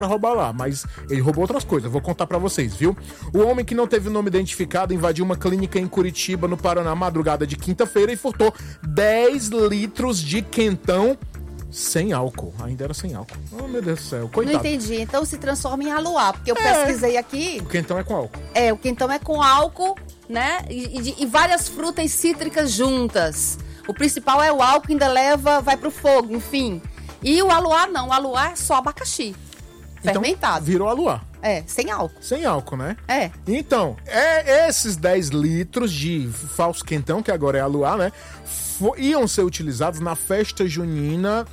pra roubar lá, mas ele roubou outras coisas, eu vou contar pra vocês, viu? O homem que não teve o nome identificado invadiu uma clínica em Curitiba, no Paraná, madrugada de quinta-feira e furtou 10 litros de quentão sem álcool. Ainda era sem álcool. Oh, meu Deus do céu, coitado. Não entendi, então se transforma em aluá, porque eu pesquisei aqui. O quentão é com álcool. O quentão é com álcool, né? E várias frutas cítricas juntas. O principal é o álcool, ainda vai pro fogo, enfim. E o aluá não, o aluá é só abacaxi. Fermentado. Então, virou aluá. Sem álcool. Sem álcool, né? Então, esses 10 litros de falso quentão, que agora é aluá, né? Iam ser utilizados na festa junina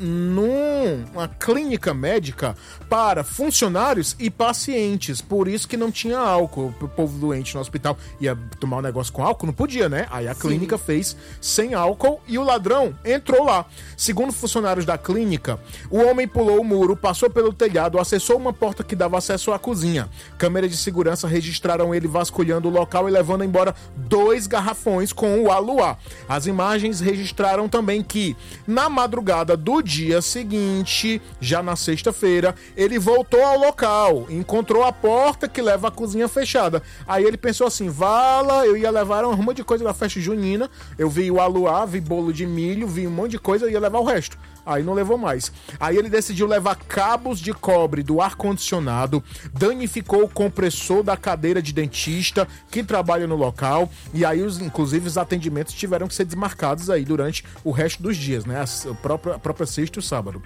numa clínica médica para funcionários e pacientes. Por isso que não tinha álcool. O povo doente no hospital ia tomar um negócio com álcool, não podia, né? Aí a clínica fez sem álcool e o ladrão entrou lá. Segundo funcionários da clínica, o homem pulou o muro, passou pelo telhado, acessou uma porta que dava acesso à cozinha. Câmeras de segurança registraram ele vasculhando o local e levando embora 2 garrafões com o aluá. As imagens registraram também que, na madrugada do dia seguinte, já na sexta-feira, ele voltou ao local, encontrou a porta que leva à cozinha fechada. Aí ele pensou assim, eu ia levar uma ruma de coisa da festa junina, eu vi o aluá, vi bolo de milho, vi um monte de coisa, eu ia levar o resto. Aí não levou mais. Aí ele decidiu levar cabos de cobre do ar-condicionado, danificou o compressor da cadeira de dentista que trabalha no local, e aí, inclusive, os atendimentos tiveram que ser desmarcados aí durante o resto dos dias, né? A própria sexta e o sábado.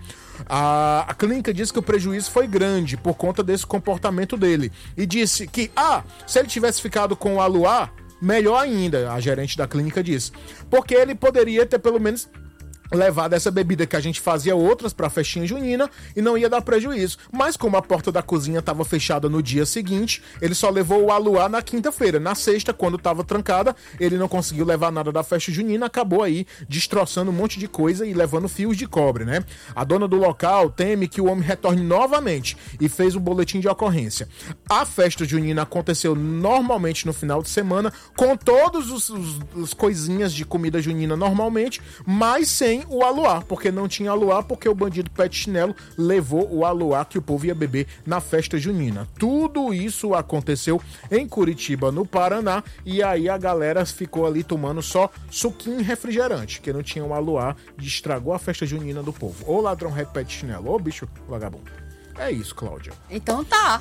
A clínica disse que o prejuízo foi grande por conta desse comportamento dele. E disse que, se ele tivesse ficado com o aluá, melhor ainda, a gerente da clínica disse. Porque ele poderia ter pelo menos levar dessa bebida que a gente fazia outras pra festinha junina e não ia dar prejuízo. Mas como a porta da cozinha estava fechada no dia seguinte, ele só levou o aluá na quinta-feira. Na sexta, quando estava trancada, ele não conseguiu levar nada da festa junina, acabou aí destroçando um monte de coisa e levando fios de cobre, né? A dona do local teme que o homem retorne novamente e fez o boletim de ocorrência. A festa junina aconteceu normalmente no final de semana, com todos os coisinhas de comida junina normalmente, mas sem o aluá, porque não tinha aluá, porque o bandido Pet Chinelo levou o aluá que o povo ia beber na festa junina. Tudo isso aconteceu em Curitiba, no Paraná, e aí a galera ficou ali tomando só suquinho e refrigerante, que não tinha o aluá, e estragou a festa junina do povo. Ô ladrão Pet Chinelo, ô bicho vagabundo. É isso, Cláudia. Então tá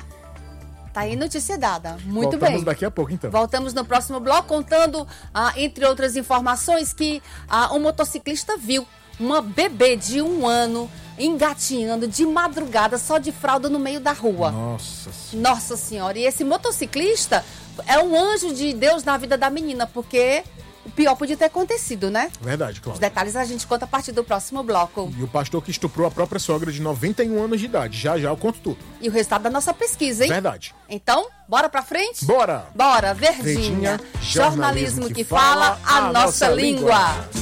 aí notícia dada. Muito bem. Voltamos daqui a pouco, então. Voltamos no próximo bloco contando, entre outras informações, que um motociclista viu uma bebê de 1 ano engatinhando de madrugada, só de fralda, no meio da rua. Nossa Senhora. E esse motociclista é um anjo de Deus na vida da menina, porque o pior podia ter acontecido, né? Verdade, Cláudia. Os detalhes a gente conta a partir do próximo bloco. E o pastor que estuprou a própria sogra de 91 anos de idade. Já eu conto tudo. E o resultado da nossa pesquisa, hein? Verdade. Então, bora pra frente? Bora! Bora, Verdinha. Jornalismo que fala a nossa língua.